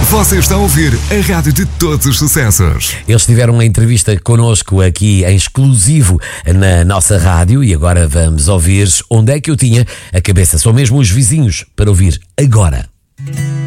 Você está a ouvir a rádio de todos os sucessos. Eles tiveram uma entrevista connosco aqui em exclusivo na nossa rádio e agora vamos ouvir onde é que eu tinha a cabeça. São mesmo os vizinhos para ouvir agora.